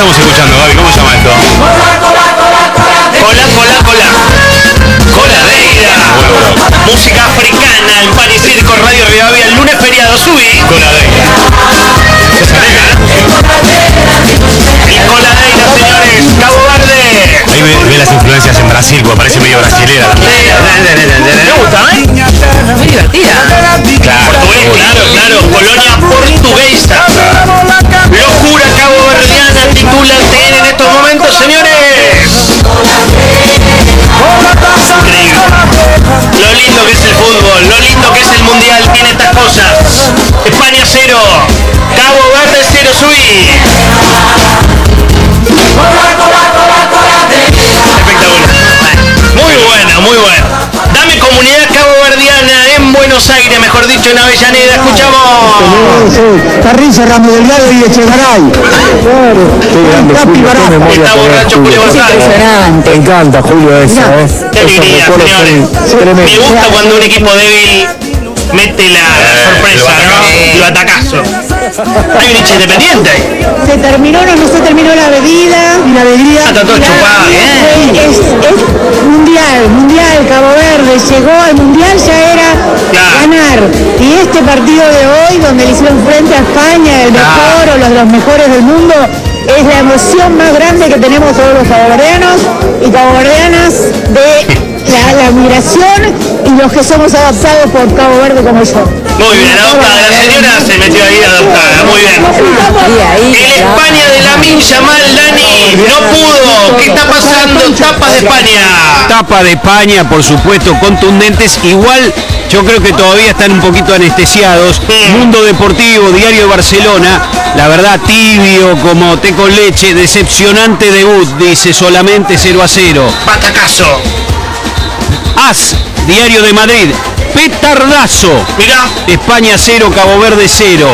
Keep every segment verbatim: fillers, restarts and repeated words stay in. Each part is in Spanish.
estamos escuchando, Gaby? ¿Cómo se llama esto? Cola, cola, cola. Coladeira. Música africana en Pan y Circo, Radio Rivadavia, el lunes feriado, subí. Coladeira. Y Coladeira, señores, Cabo Verde. Ahí ve, ve las influencias en Brasil, porque parece medio brasilera. ¿Me gusta, eh? Muy divertida. Claro, Portugués, claro, claro. Colonia portuguesa. Locura caboverdiana titula T N en estos momentos, señores. Increíble. Lo lindo que es el fútbol, lo lindo que es el mundial, tiene estas cosas. España cero, Cabo Verde cero, subí. Espectacular. Muy buena, muy buena. Dame comunidad caboverdiana en Buenos Aires, mejor dicho en Avellaneda, escuchamos. Carrizo, Ramos Delgado y Echegaray. Está borracho Julio González. Impresionante. Me encanta, Julio, esa, ¿eh? Qué alegría, señores. Me gusta cuando un equipo débil mete la sorpresa, ¿no? Lo atacazo. Hay un hincha independiente ahí. Se terminó, no, no se terminó la bebida y la alegría. Está todo chupado, bien. Es, es mundial, mundial, Cabo Verde llegó al mundial, ya era Claro. ganar. Y este partido de hoy, donde le hicieron frente a España, el mejor o los de los mejores del mundo, es la emoción más grande que tenemos todos los caboverdianos y caboverdianas de la, la migración y los que somos adoptados por Cabo Verde como yo. Muy bien, adoptada. La señora se metió ahí adoptada. Muy bien. El España de Lamine Yamal, Dani, no pudo. ¿Qué está pasando? Tapas de España. Tapa de España, por supuesto, contundentes. Igual yo creo que todavía están un poquito anestesiados. Mundo Deportivo, Diario de Barcelona, la verdad tibio como té con leche, decepcionante debut, dice solamente cero a cero. Batacazo. AS, Diario de Madrid, petardazo. Mirá. España cero, Cabo Verde cero.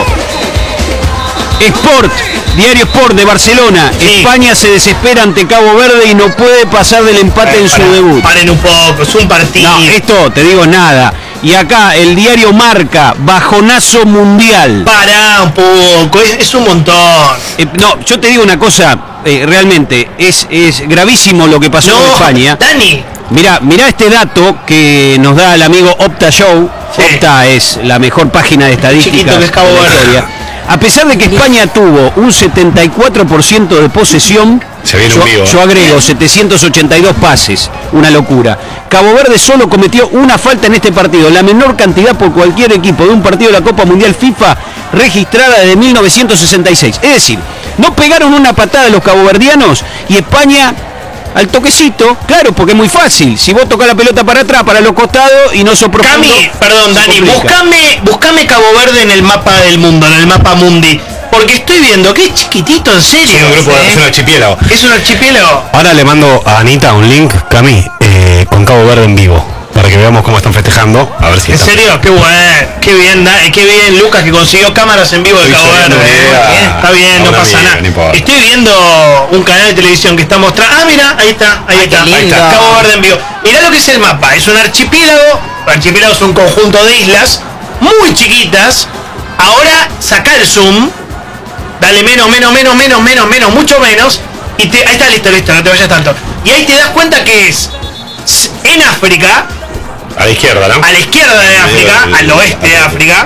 Sport, Diario Sport de Barcelona, Sí. España se desespera ante Cabo Verde y no puede pasar del empate en su debut. Paren un poco, es un partido. No, esto te digo nada. Y acá el diario Marca, bajonazo mundial. Pará un poco, es, es un montón. Eh, no, yo te digo una cosa, eh, realmente, es, es gravísimo lo que pasó No, en España. Dani. Mirá, mirá este dato que nos da el amigo Opta Show. Sí. Opta es la mejor página de estadísticas Chiquito que es Cabo de la Verde. historia. A pesar de que España tuvo un setenta y cuatro por ciento de posesión, Se viene yo, un vivo. yo agrego setecientos ochenta y dos pases, una locura. Cabo Verde solo cometió una falta en este partido, la menor cantidad por cualquier equipo de un partido de la Copa Mundial FIFA registrada desde mil novecientos sesenta y seis. Es decir, no pegaron una patada los caboverdianos y España al toquecito, claro, porque es muy fácil. Si vos tocás la pelota para atrás, para los costados y no sos profundo, Cami, perdón, se Dani, complica. buscame, buscame Cabo Verde en el mapa del mundo, en el mapa mundi. Porque estoy viendo que es chiquitito, en serio. Es un grupo, ¿eh? es un archipiélago. Es un archipiélago. Ahora le mando a Anita un link, Cami, eh, con Cabo Verde en vivo, para que veamos cómo están festejando. A ver si ¿En está. serio? Qué bueno, qué bien, da- qué bien Lucas que consiguió cámaras en vivo de Estoy Cabo Verde. subiendo ¿eh? un video a- Está bien, a no una pasa amiga, nada. no importa. Estoy viendo un canal de televisión que está mostrando. Ah, mira, ahí está, ahí Ay, está. qué Ahí está, lindo. Cabo Verde en vivo. Mirá lo que es el mapa, es un archipiélago. El archipiélago es un conjunto de islas muy chiquitas. Ahora saca el zoom. Dale menos, menos, menos, menos, menos, menos, mucho menos. Y te, ahí está, listo, listo, no te vayas tanto. Y ahí te das cuenta que es s- en África, A la izquierda, ¿no? a la izquierda de África, del- al oeste de África,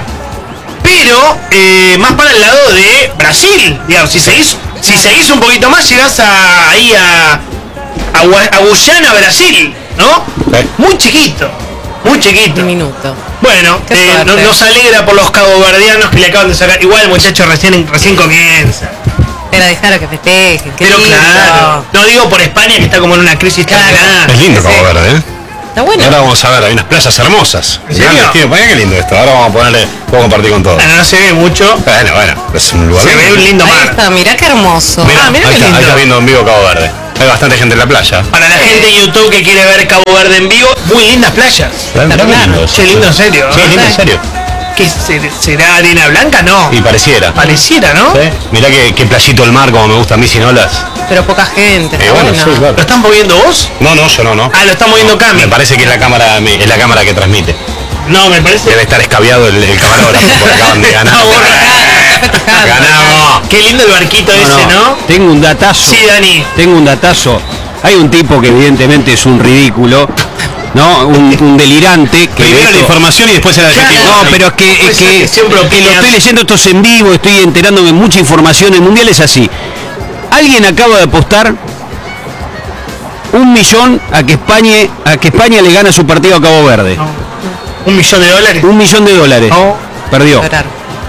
pero eh, más para el lado de Brasil. Digamos, si seguís, si seguís un poquito más, llegás a, ahí a, a, Gua- a Guyana, Brasil, ¿no? Sí. Muy chiquito, muy chiquito. Minuto. Bueno, Qué eh, suerte. no- nos alegra por los caboverdianos que le acaban de sacar. Igual el muchacho recién, recién comienza. Pero dejaron que festejen. Qué Pero lindo. claro, no digo por España que está como en una crisis Claro. terminal. Es lindo Cabo Verde, ¿eh? Está bueno. Ahora vamos a ver, hay unas playas hermosas. ¿En serio? Grandes, tío, mirá qué lindo esto. Ahora vamos a ponerle, puedo compartir con todos. Bueno, no se ve mucho. Bueno, bueno, es un lugar. Se ve un lindo Ahí mar. está, mirá qué hermoso. Mira, Ah, mirá ahí, qué está, ahí lindo. está viendo en vivo Cabo Verde. Hay bastante gente en la playa. Para la gente en YouTube que quiere ver Cabo Verde en vivo, muy lindas playas. Mirá qué lindo eso. Che, lindo en serio. Sí, ¿eh? lindo en serio. ¿Qué ser- será arena blanca? No. Y pareciera. Pareciera, ¿no? ¿Sí? Mirá qué, qué playito el mar, como me gusta a mí sin olas. Pero poca gente. Eh, Está bueno, bueno. sí, claro. ¿Lo están moviendo vos? No, no, yo no, no. Ah, lo está moviendo Cami. Me parece que es la cámara, me- es la cámara que transmite. No, me parece. Debe estar escabiado el, el camarógrafo porque acaban de ganar. No, borra. ¡Ganamos! Qué lindo el barquito No, ese, no. ¿no? Tengo un datazo. Sí, Dani. Tengo un datazo. Hay un tipo que evidentemente es un ridículo, ¿no? Un, un delirante. Que Primero la esto- información y después el adjetivo. No, pero es que, es Pues que, es que siempre es que lo opinas. estoy leyendo estos en vivo, estoy enterándome mucha información. El mundial es así. Alguien acaba de apostar un millón a que España, a que España le gana su partido a Cabo Verde. Un millón de dólares. Un millón de dólares. No. Perdió. Llorar.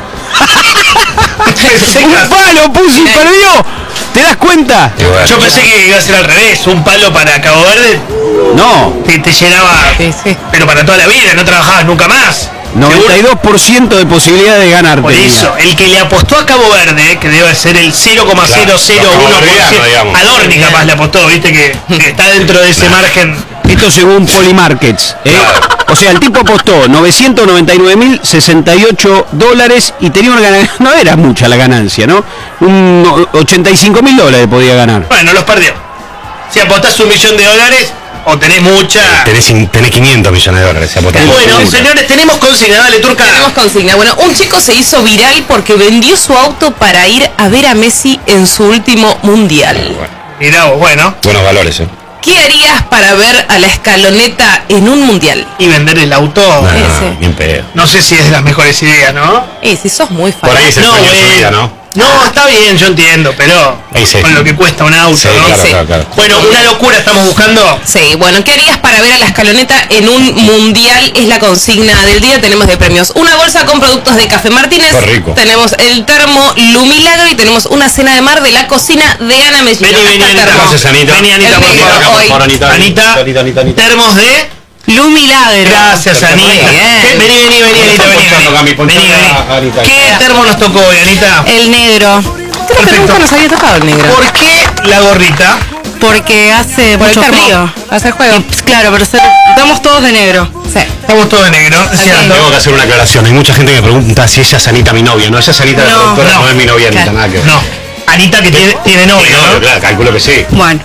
Un palo puso y perdió. ¿Te das cuenta? Y bueno, Yo pensé que iba a ser al revés. Un palo para Cabo Verde No. te, te llenaba, Sí, sí. pero para toda la vida, no trabajabas nunca más. noventa y dos por ciento de posibilidad de ganar. Por tenía. eso, el que le apostó a Cabo Verde, que debe ser el cero coma cero cero uno por Claro, ciento, digamos. a Dorni capaz le apostó, viste que, que está dentro de ese margen. Esto según Polymarkets. ¿eh? O sea, el tipo apostó novecientos noventa y nueve mil sesenta y ocho dólares y tenía una ganancia. No era mucha la ganancia, ¿no? Un ochenta y cinco mil dólares podía ganar. Bueno, los perdió. Si apostás un millón de dólares, o tenés mucha... Tenés, tenés quinientos millones de dólares. apostando. Bueno, seguro. señores, tenemos consigna, dale, Turca. Tenemos consigna. Bueno, un chico se hizo viral porque vendió su auto para ir a ver a Messi en su último mundial. Mirá vos, bueno, Buenos valores, ¿eh? ¿Qué harías para ver a la escaloneta en un mundial? y vender el auto, No, Ese. bien pedo. no sé si es de las mejores ideas, ¿no? Y si sos muy fan. Por ahí es el No, sueño de su güey. vida, ¿no? No, está bien, yo entiendo, pero Ahí sí. con lo que cuesta un auto, Sí, ¿no? claro, Sí. claro, claro. Bueno, una locura estamos buscando. Sí, bueno, ¿qué harías para ver a la escaloneta en un mundial? Es la consigna del día. Tenemos de premios una bolsa con productos de Café Martínez. Qué rico. Tenemos el termo Lumilagro y tenemos una cena de mar de la cocina de Ana Mellino. Vení, vení, Acá Anita. el termo. Gracias, Anita. Vení, Anita, El por negro favor. hoy. Anita, Anita, Anita, Anita, Anita. termos de... Lumilagro. Gracias, Anita. Muy bien. ¿Qué? Vení, vení, vení, Anita, Está vení. ponchando, Cami, Vení, ponchando vení. a Anita. ¿Qué termo nos tocó hoy, Anita? El negro. Creo que Perfecto. nunca nos había tocado el negro. ¿Por qué la gorrita? Porque hace Por el mucho termo. frío. Hace el juego. Y, pues, claro, pero se- estamos todos de negro. Sí. Estamos todos de negro, es cierto. Tengo que hacer una aclaración. Hay mucha gente que me pregunta si ella es Anita mi novia. No, ella es Anita la No, productora, no, no. es mi novia Anita, Claro. nada que ver. No. Anita que tiene, tiene novio, No, ¿no? claro, calculo que sí. Bueno,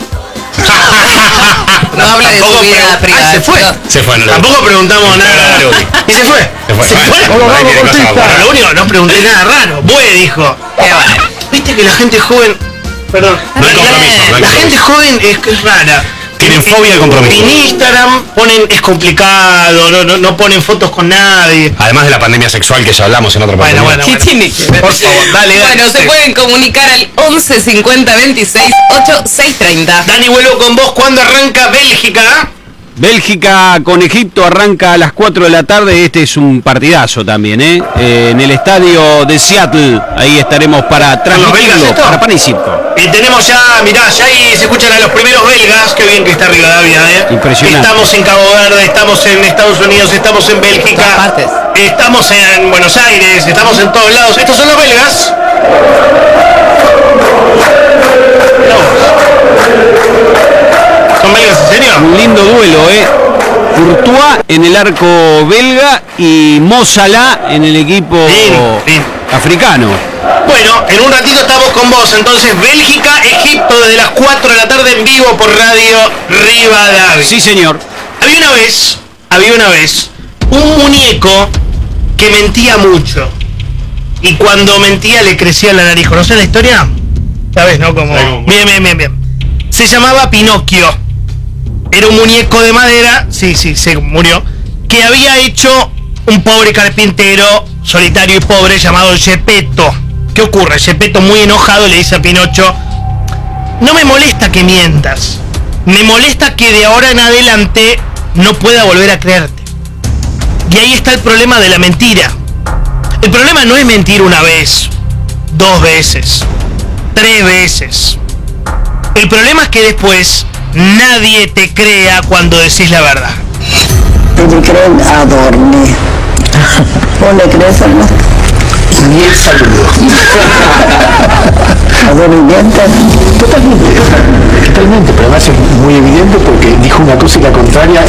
No hable de su Tampoco vida pre- privada. Ah, se fue. Se fue, no le- Tampoco preguntamos nada. Dale, Uri. ¿Y se fue? Se fue. ¿Se Ah, fue? sí, por ahí tiene cosas Bueno, raras. lo único, no pregunté nada raro. Bue dijo. Qué bueno. Viste que la gente joven... Perdón. No hay La- compromiso, no hay La gente compromiso. joven es, es rara. Tienen fobia al compromiso. En Instagram ponen es complicado, no, no, no ponen fotos con nadie. Además de la pandemia sexual que ya hablamos en otra Bueno, oportunidad. bueno, ¿Qué bueno. tiene que ver? Por favor, dale, dale. Bueno, se Sí. pueden comunicar al once cincuenta veintiséis ocho seis treinta. Dani, vuelvo con vos. ¿Cuándo arranca Bélgica? Bélgica con Egipto arranca a las cuatro de la tarde. Este es un partidazo también, ¿eh? Eh, en el estadio de Seattle. Ahí estaremos para belgas transmitirlo esto? para pan y circo. Y tenemos ya, mirá, ya ahí se escuchan a los primeros belgas. Qué bien que está Rivadavia, ¿eh? Impresionante. Estamos en Cabo Verde, estamos en Estados Unidos, estamos en Bélgica. Todas partes. Estamos en Buenos Aires, estamos en todos lados. Estos son los belgas. No. ¿Son belgas en serio? Un lindo duelo, ¿eh? Courtois en el arco belga y Mo Salah en el equipo Bien, bien. africano. Bueno, en un ratito estamos con vos. Entonces, Bélgica, Egipto, desde las cuatro de la tarde en vivo por Radio Rivadavia. Sí, señor. Había una vez, había una vez, un muñeco que mentía mucho. Y cuando mentía le crecía la nariz. ¿Conocés la historia? ¿Sabes, no? Como... Bien, bien, bien, bien. Se llamaba Pinocchio. Era un muñeco de madera, sí, sí, se murió, que había hecho un pobre carpintero solitario y pobre llamado Gepetto. ¿Qué ocurre? Gepetto, muy enojado, le dice a Pinocho: no me molesta que mientas, me molesta que de ahora en adelante no pueda volver a creerte. Y ahí está el problema de la mentira. El problema no es mentir una vez, dos veces, tres veces. El problema es que después nadie te crea cuando decís la verdad. Y le creen a Dorni. ¿Vos le crees a no? Y el saludo. ¿A Dorni miente? Totalmente, totalmente, pero además es muy evidente porque dijo una cosa y la contraria.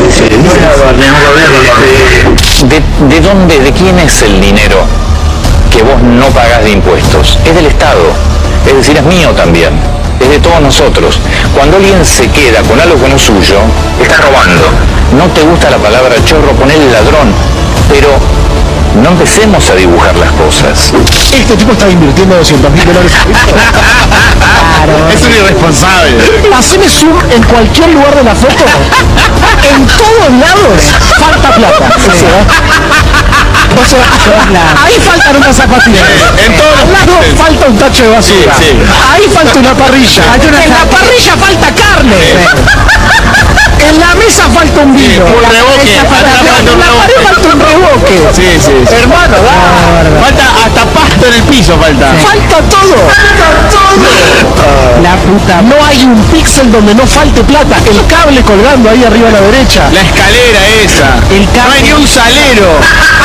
¿De, ¿De dónde, de quién es el dinero que vos no pagás de impuestos? Es del Estado, es decir, es mío también, es de todos nosotros. Cuando alguien se queda con algo que no es suyo, está robando. No te gusta la palabra chorro, ponele ladrón, pero No empecemos a dibujar las cosas. Este tipo está invirtiendo doscientos mil dólares. Claro. Es un irresponsable. Haceme zoom en cualquier lugar de la foto. En todos lados falta plata. Sí. O sea, ahí faltan unas zapatillas. En todos Al lado los... falta un tacho de basura. Sí, sí. Ahí falta una parrilla. En la parrilla falta carne. En la mesa falta un vino. Un reboque. En la pared falta un reboque. Sí, sí, sí. Hermano, da. Falta hasta pasto en el piso, falta. Falta todo. Falta todo. La puta. No hay un píxel donde no falte plata. El cable colgando ahí arriba a la derecha. La escalera esa. El No cable. hay ni un salero.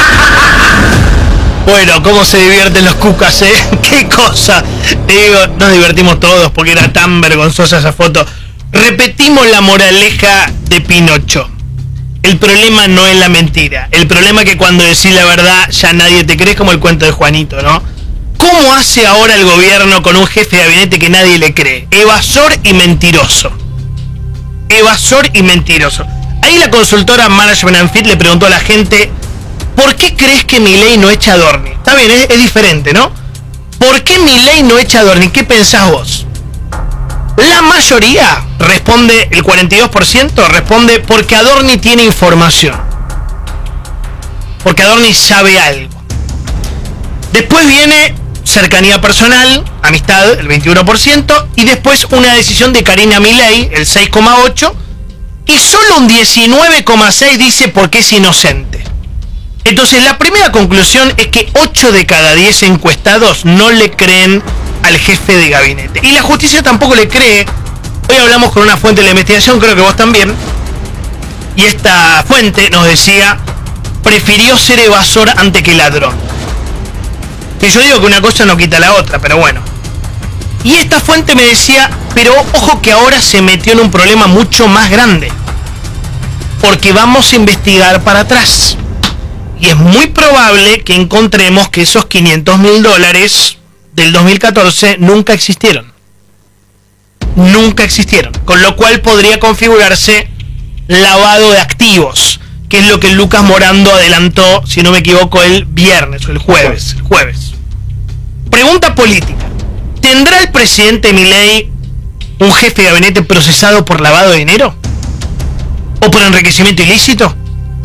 Bueno, cómo se divierten los cucas, ¿eh? Qué cosa. Digo, nos divertimos todos porque era tan vergonzosa esa foto. Repetimos la moraleja de Pinocho. El problema no es la mentira. El problema es que cuando decís la verdad ya nadie te cree, como el cuento de Juanito, ¿no? ¿Cómo hace ahora el gobierno con un jefe de gabinete que nadie le cree? Evasor y mentiroso. Evasor y mentiroso. Ahí la consultora Management and Fit le preguntó a la gente: ¿por qué crees que Milei no echa a Adorni? Está bien, es, es diferente, ¿no? ¿Por qué Milei no echa a Adorni? ¿Qué pensás vos? La mayoría responde, el cuarenta y dos por ciento responde porque Adorni tiene información. Porque Adorni sabe algo. Después viene cercanía personal, amistad, el veintiuno por ciento, y después una decisión de Karina Milei, el seis coma ocho por ciento, y solo un diecinueve coma seis por ciento dice porque es inocente. Entonces la primera conclusión es que ocho de cada diez encuestados no le creen al jefe de gabinete. Y la justicia tampoco le cree. Hoy hablamos con una fuente de la investigación, creo que vos también. Y esta fuente nos decía, prefirió ser evasor antes que ladrón. Que yo digo que una cosa no quita la otra, pero bueno. Y esta fuente me decía, pero ojo que ahora se metió en un problema mucho más grande. Porque vamos a investigar para atrás. Y es muy probable que encontremos que esos quinientos mil dólares del dos mil catorce nunca existieron. Nunca existieron. Con lo cual podría configurarse lavado de activos, que es lo que Lucas Morando adelantó, si no me equivoco, el viernes o el jueves. El jueves. Pregunta política. ¿Tendrá el presidente Milei un jefe de gabinete procesado por lavado de dinero? ¿O por enriquecimiento ilícito?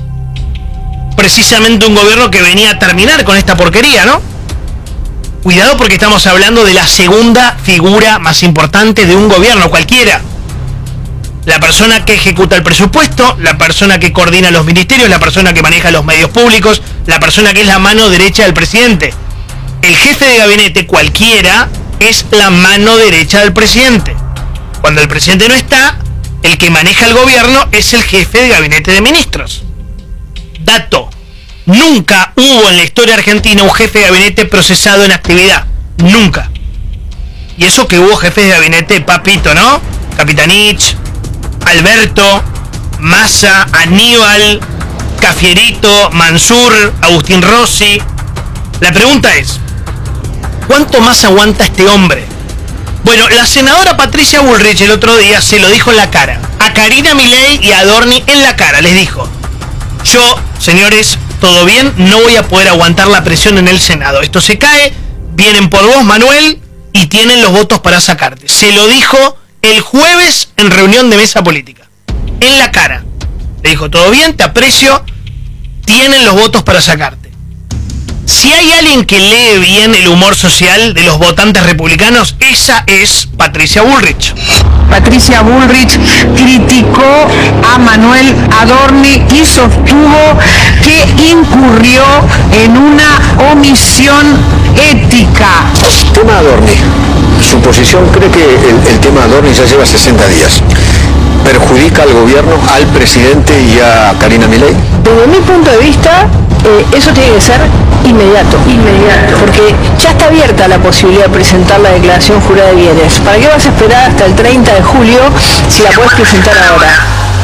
Precisamente un gobierno que venía a terminar con esta porquería, ¿no? Cuidado porque estamos hablando de la segunda figura más importante de un gobierno cualquiera. La persona que ejecuta el presupuesto, la persona que coordina los ministerios, la persona que maneja los medios públicos, la persona que es la mano derecha del presidente. El jefe de gabinete cualquiera es la mano derecha del presidente. Cuando el presidente no está, el que maneja el gobierno es el jefe de gabinete de ministros. Dato: nunca hubo en la historia argentina un jefe de gabinete procesado en actividad. Nunca. Y eso que hubo jefes de gabinete, papito, ¿no? Capitanich, Alberto, Massa, Aníbal, Cafierito, Mansur, Agustín Rossi. La pregunta es, ¿cuánto más aguanta este hombre? Bueno, la senadora Patricia Bullrich el otro día se lo dijo en la cara. A Karina Milei y a Adorni en la cara. Les dijo: yo, señores, todo bien, no voy a poder aguantar la presión en el Senado. Esto se cae, vienen por vos, Manuel, y tienen los votos para sacarte. Se lo dijo el jueves en reunión de mesa política. En la cara. Le dijo: todo bien, te aprecio, tienen los votos para sacarte. Si hay alguien que lee bien el humor social de los votantes republicanos, esa es Patricia Bullrich. Patricia Bullrich criticó a Manuel Adorni y sostuvo que incurrió en una omisión ética. Tema Adorni. Su posición cree que el, el tema Adorni ya lleva sesenta días. ¿Perjudica al gobierno, al presidente y a Karina Milei? Desde mi punto de vista, eh, eso tiene que ser inmediato. Inmediato. Porque ya está abierta la posibilidad de presentar la declaración jurada de bienes. ¿Para qué vas a esperar hasta el treinta de julio si la puedes presentar ahora?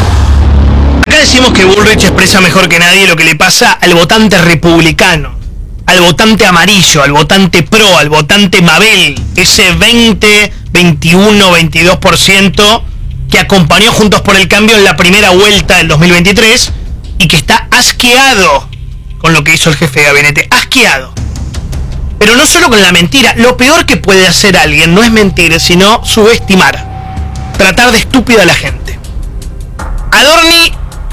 Acá decimos que Bullrich expresa mejor que nadie lo que le pasa al votante republicano, al votante amarillo, al votante pro, al votante Mabel, ese veinte, veintiuno, veintidós por ciento que acompañó Juntos por el Cambio en la primera vuelta del dos mil veintitrés y que está asqueado con lo que hizo el jefe de gabinete, asqueado. Pero no solo con la mentira, lo peor que puede hacer alguien no es mentir, sino subestimar, tratar de estúpida a la gente. Adorni,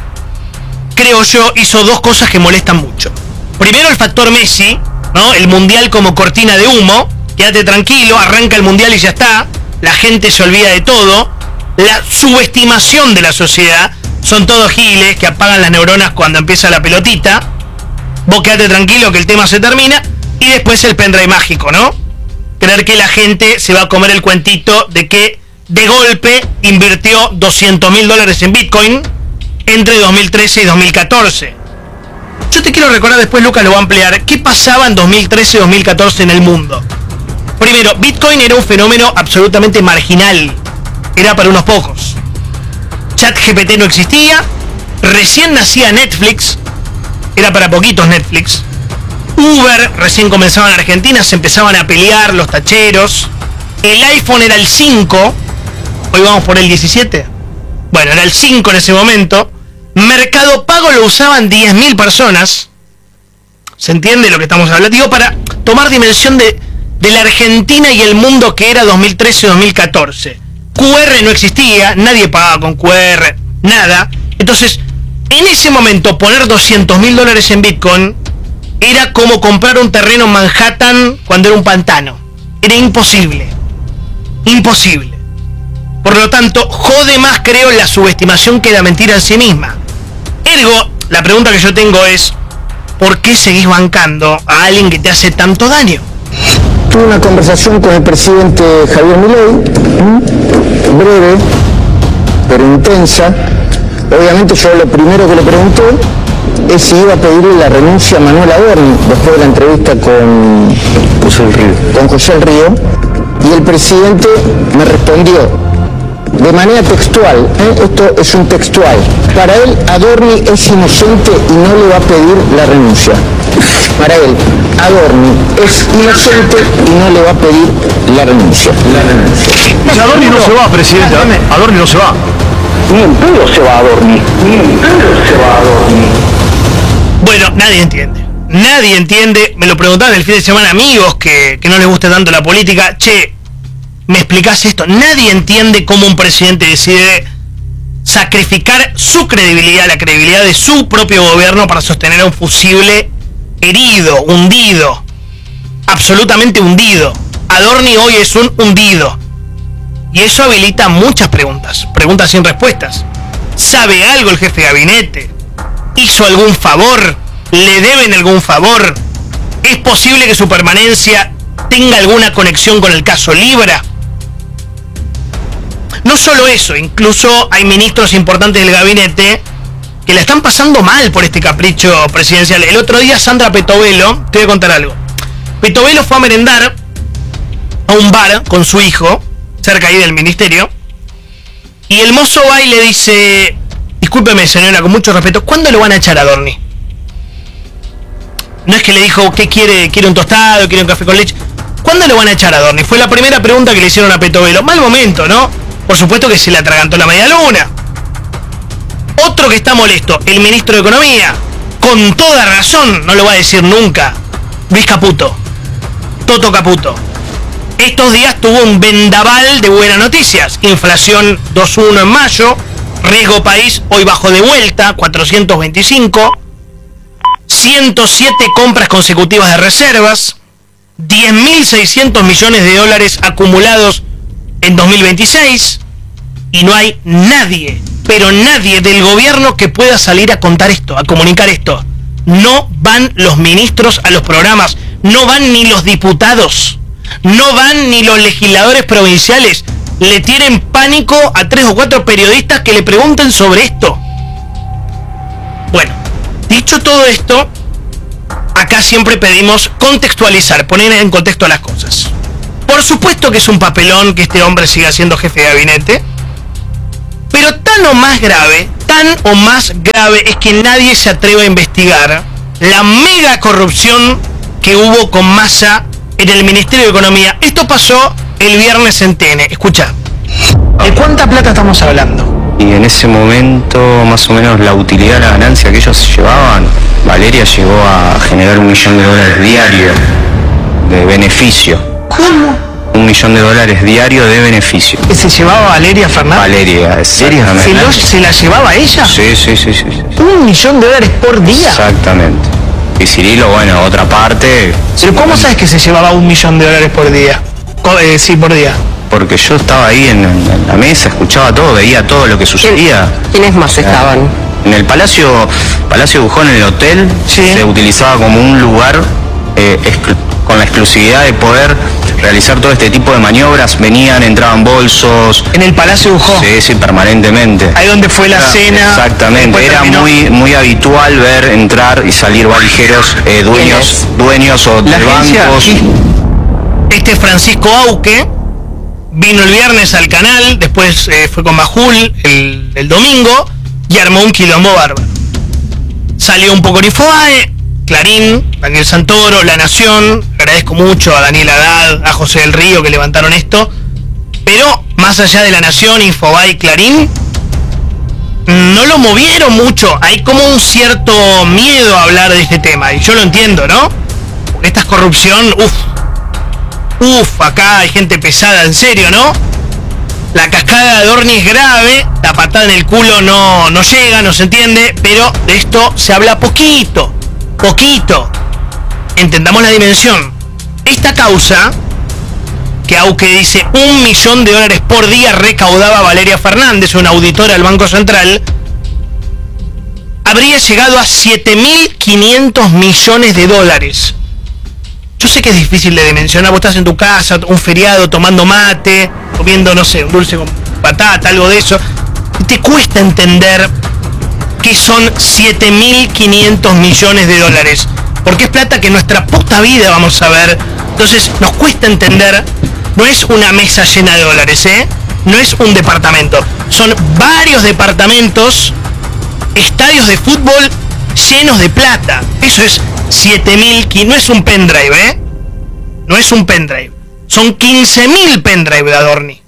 creo yo, hizo dos cosas que molestan mucho. Primero, el factor Messi, ¿no? El mundial como cortina de humo. Quédate tranquilo, arranca el mundial y ya está. La gente se olvida de todo. La subestimación de la sociedad. Son todos giles que apagan las neuronas cuando empieza la pelotita. Vos quédate tranquilo que el tema se termina. Y después el pendrive mágico, ¿no? Creer que la gente se va a comer el cuentito de que de golpe invirtió doscientos mil dólares en Bitcoin entre dos mil trece y dos mil catorce. Yo te quiero recordar, después Lucas lo va a ampliar, qué pasaba en dos mil trece y dos mil catorce en el mundo. Primero, Bitcoin era un fenómeno absolutamente marginal. Era para unos pocos. ChatGPT no existía. Recién nacía Netflix. Era para poquitos Netflix. Uber recién comenzaba en Argentina. Se empezaban a pelear los tacheros. El iPhone era el cinco. Hoy vamos por el diecisiete. Bueno, era el cinco en ese momento. Mercado Pago lo usaban diez mil personas. ¿Se entiende lo que estamos hablando? Digo, para tomar dimensión de, de la Argentina y el mundo que era dos mil trece y dos mil catorce. Q R no existía, nadie pagaba con Q R, nada. Entonces, en ese momento, poner doscientos mil dólares en Bitcoin era como comprar un terreno en Manhattan cuando era un pantano. Era imposible. Imposible. Por lo tanto, jode más, creo, la subestimación que la mentira en sí misma. Ergo, la pregunta que yo tengo es, ¿por qué seguís bancando a alguien que te hace tanto daño? Tuve una conversación con el presidente Javier Milei, breve, pero intensa. Obviamente yo lo primero que le pregunté es si iba a pedirle la renuncia a Manuel Adorni después de la entrevista con José del Río. Con José del Río. Y el presidente me respondió de manera textual, ¿eh? Esto es un textual. Para él, Adorni es inocente y no le va a pedir la renuncia. Para él, Adorni es inocente y no le va a pedir la renuncia. La renuncia. Adorni no se va, presidente. Adorni no se va. Ni en pedo se va Adorni. Ni en pedo se va Adorni. Bueno, nadie entiende. Nadie entiende. Me lo preguntaban el fin de semana amigos que, que no les gusta tanto la política. Che, ¿me explicás esto? Nadie entiende cómo un presidente decide sacrificar su credibilidad, la credibilidad de su propio gobierno para sostener a un fusible herido, hundido, absolutamente hundido. Adorni hoy es un hundido. Y eso habilita muchas preguntas, preguntas sin respuestas. ¿Sabe algo el jefe de gabinete? ¿Hizo algún favor? ¿Le deben algún favor? ¿Es posible que su permanencia tenga alguna conexión con el caso Libra? No solo eso, incluso hay ministros importantes del gabinete que la están pasando mal por este capricho presidencial. El otro día Sandra Petovelo, te voy a contar algo. Petovelo fue a merendar a un bar con su hijo, cerca ahí del ministerio, y el mozo va y le dice, discúlpeme señora, con mucho respeto, ¿cuándo lo van a echar a Adorni? No es que le dijo, ¿qué quiere? ¿Quiere un tostado? ¿Quiere un café con leche? ¿Cuándo lo van a echar a Adorni? Fue la primera pregunta que le hicieron a Petovelo. Mal momento, ¿no? Por supuesto que se le atragantó la media luna. Otro que está molesto, el ministro de Economía, con toda razón, no lo va a decir nunca, Luis Caputo, Toto Caputo. Estos días tuvo un vendaval de buenas noticias. Inflación dos punto uno en mayo, riesgo país hoy bajo de vuelta, cuatrocientos veinticinco, ciento siete compras consecutivas de reservas, diez mil seiscientos millones de dólares acumulados en dos mil veintiséis, y no hay nadie, pero nadie del gobierno que pueda salir a contar esto, a comunicar esto. No van los ministros a los programas, no van ni los diputados, no van ni los legisladores provinciales. Le tienen pánico a tres o cuatro periodistas que le pregunten sobre esto. Bueno, dicho todo esto, acá siempre pedimos contextualizar, poner en contexto las cosas. Por supuesto que es un papelón que este hombre siga siendo jefe de gabinete, pero tan o más grave, tan o más grave es que nadie se atreve a investigar la mega corrupción que hubo con Massa en el Ministerio de Economía. Esto pasó el viernes en T N. Escucha. ¿De cuánta plata estamos hablando? y en ese momento más o menos la utilidad, la ganancia que ellos se llevaban, Valeria llegó a generar un millón de dólares diario de beneficio. ¿Cómo? Un millón de dólares diario de beneficio. ¿Que se llevaba Valeria Fernández? Valeria, exactamente. ¿Se, lo, ¿Se la llevaba ella? Sí, sí, sí, sí, sí. ¿Un millón de dólares por día? Exactamente. Y Cirilo, bueno, otra parte... ¿Pero cómo sabes que se llevaba un millón de dólares por día? Co- eh, sí, por día. Porque yo estaba ahí en, en la mesa, escuchaba todo, veía todo lo que sucedía. ¿Quiénes más estaban? En el Palacio Palacio Bujón, en el hotel, Sí. se utilizaba como un lugar eh, exclu- con la exclusividad de poder realizar todo este tipo de maniobras. Venían, entraban bolsos. En el Palacio Bujó. Sí, sí, permanentemente. Ahí donde fue la Ah, cena. Exactamente, después era terminó. muy muy habitual ver entrar y salir valijeros, eh, dueños, dueños o La de agencia, bancos. sí. Este Francisco Auque vino el viernes al canal, después eh, fue con Majul el, el domingo y armó un quilombo bárbaro. Salió un poco en Infobae, Clarín, Daniel Santoro, La Nación. Agradezco mucho a Daniel Haddad, a José del Río que levantaron esto. Pero más allá de La Nación, Infobae y Clarín, no lo movieron mucho. Hay como un cierto miedo a hablar de este tema, y yo lo entiendo, ¿no? Porque esta es corrupción, uff. Uf, acá hay gente pesada, en serio, ¿no? La cascada de Adorni es grave, la patada en el culo no, no llega, no se entiende, pero de esto se habla poquito, poquito. Entendamos la dimensión. Esta causa, que Auque dice un millón de dólares por día recaudaba Valeria Fernández, una auditora del Banco Central, habría llegado a siete mil quinientos millones de dólares. Yo sé que es difícil de dimensionar, vos estás en tu casa, un feriado, tomando mate, comiendo, no sé, un dulce con patata, algo de eso, y te cuesta entender que son siete mil quinientos millones de dólares, porque es plata que en nuestra puta vida vamos a ver. Entonces nos cuesta entender, no es una mesa llena de dólares, ¿eh? No es un departamento, son varios departamentos, estadios de fútbol llenos de plata. Eso es siete mil, no es un pendrive, ¿eh? No es un pendrive. Son quince mil pendrive de Adorni.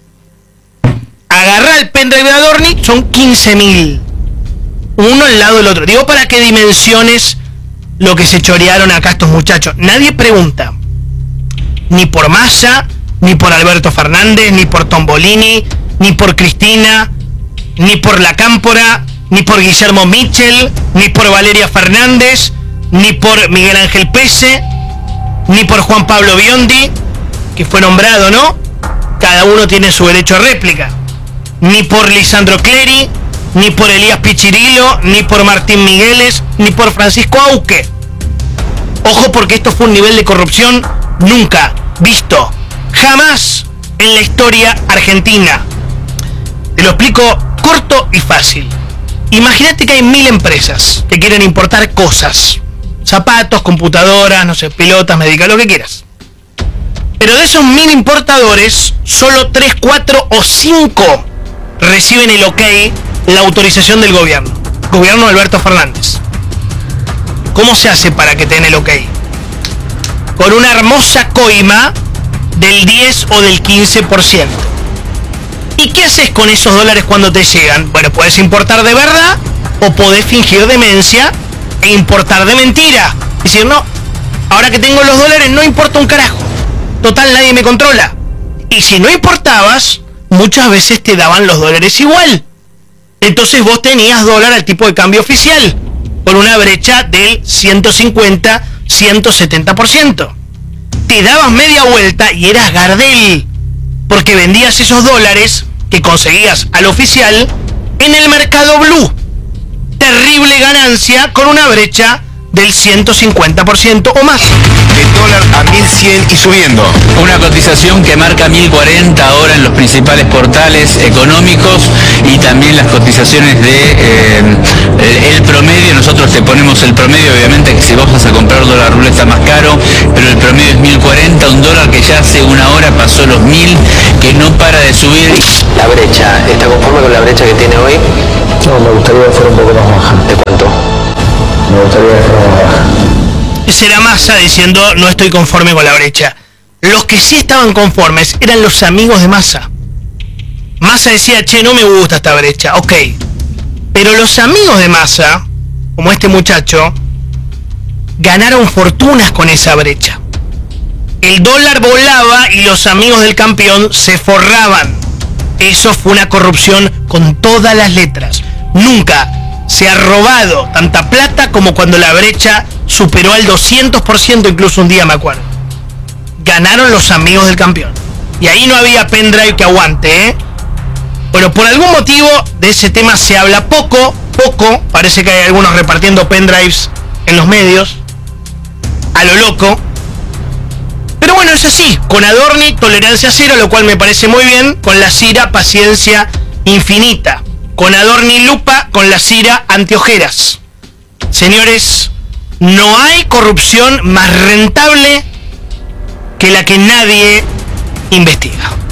Agarrá el pendrive de Adorni, son quince mil. Uno al lado del otro. Digo, para que dimensiones lo que se chorearon acá estos muchachos. Nadie pregunta. Ni por Massa, ni por Alberto Fernández, ni por Tombolini, ni por Cristina, ni por La Cámpora, ni por Guillermo Mitchell, ni por Valeria Fernández, ni por Miguel Ángel Pese, ni por Juan Pablo Biondi, que fue nombrado, ¿no? Cada uno tiene su derecho a réplica. Ni por Lisandro Clery, ni por Elías Pichirilo, ni por Martín Migueles, ni por Francisco Auque. Ojo, porque esto fue un nivel de corrupción nunca visto, jamás en la historia argentina. Te lo explico corto y fácil. Imagínate que hay mil empresas que quieren importar cosas. Zapatos, computadoras, no sé, pelotas, médicas, lo que quieras. Pero de esos mil importadores, solo tres, cuatro o cinco reciben el ok, la autorización del gobierno. Gobierno de Alberto Fernández. ¿Cómo se hace para que te den el ok? Con una hermosa coima del diez o del quince por ciento. ¿Y qué haces con esos dólares cuando te llegan? Bueno, puedes importar de verdad o podés fingir demencia e importar de mentira. Es decir, no, ahora que tengo los dólares no importa un carajo. Total, nadie me controla. Y si no importabas, muchas veces te daban los dólares igual. Entonces vos tenías dólar al tipo de cambio oficial, con una brecha del ciento cincuenta, ciento setenta por ciento. Te dabas media vuelta y eras Gardel, porque vendías esos dólares que conseguías al oficial en el mercado blue. Terrible ganancia con una brecha del ciento cincuenta por ciento o más. El dólar a mil cien y subiendo. Una cotización que marca mil cuarenta ahora en los principales portales económicos y también las cotizaciones de eh, el promedio. Nosotros te ponemos el promedio, obviamente que si vos vas a comprar dólar blue está más caro, pero el promedio es mil cuarenta, un dólar que ya hace una hora pasó los mil, que no para de subir. La brecha, ¿está conforme con la brecha que tiene hoy? No, me gustaría que fuera un poco más baja. ¿De cuánto? Me gustaría que fuera más baja. Será Massa diciendo no estoy conforme con la brecha. Los que sí estaban conformes eran los amigos de Massa. Massa decía, che, no me gusta esta brecha. Ok. Pero los amigos de Massa, como este muchacho, ganaron fortunas con esa brecha. El dólar volaba y los amigos del campeón se forraban. Eso fue una corrupción con todas las letras. Nunca se ha robado tanta plata como cuando la brecha superó al doscientos por ciento, incluso un día me acuerdo. Ganaron los amigos del campeón. Y ahí no había pendrive que aguante, ¿eh? Bueno, por algún motivo de ese tema se habla poco, poco. Parece que hay algunos repartiendo pendrives en los medios. A lo loco. Pero bueno, es así. Con Adorni, tolerancia cero, lo cual me parece muy bien. Con la Cira, paciencia infinita. Con Adorni, lupa. Con la Cira, anteojeras. Señores, no hay corrupción más rentable que la que nadie investiga.